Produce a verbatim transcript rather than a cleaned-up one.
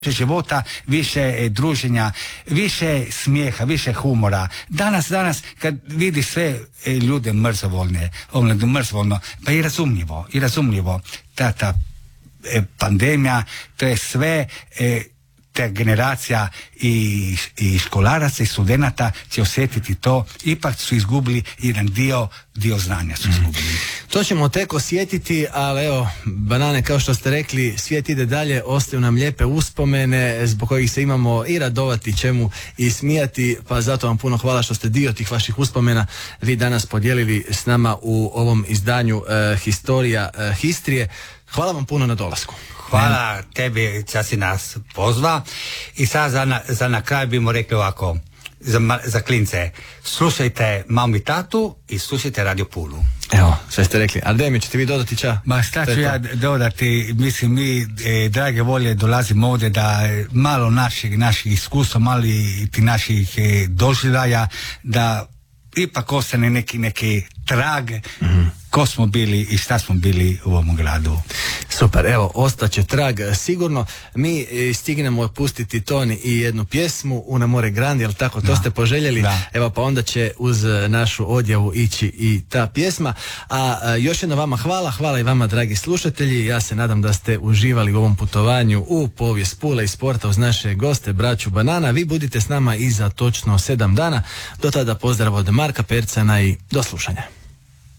života, više druženja, više smijeha, više humora. Danas, danas kad vidi sve ljude mrzovoljne, mrzovoljno, pa i razumljivo, i razumljivo, ta, ta e, pandemija, to je sve e, ta generacija i, i školaraca i studenata će osjetiti to, ipak su izgubili jedan dio, dio znanja su izgubili. Mm. To ćemo tek osjetiti, ali evo, banane, kao što ste rekli, svijet ide dalje, ostaju nam lijepe uspomene zbog kojih se imamo i radovati čemu i smijati, pa zato vam puno hvala što ste dio tih vaših uspomena vi danas podijelili s nama u ovom izdanju e, Historija e, Histrije. Hvala vam puno na dolasku. Hvala tebi da si nas pozva i sad za na, za na kraj bimo rekli ovako, za, za klince, slušajte mamu i tatu i slušajte Radio Pulu. Evo, sve ste rekli. Ardemi, ćete vi dodati ča? Ma šta ću ja dodati, mislim mi e, drage volje dolazimo ovdje da malo naših, naših iskustva, malo i ti naših e, doživljaja, da ipak ostane neki, neki trag mm-hmm. ko smo bili i šta smo bili u ovom gradu. Super, evo, ostaće trag sigurno. Mi stignemo pustiti ton i jednu pjesmu Una more grandi, jel tako, to da. Ste poželjeli. Da. Evo, pa onda će uz našu odjavu ići i ta pjesma. A, a još jedno vama hvala, hvala i vama dragi slušatelji. Ja se nadam da ste uživali u ovom putovanju u povijest Pule i sporta uz naše goste, braću Banana. Vi budite s nama i za točno sedam dana. Do tada pozdrav od Marka Percana i do slušanja.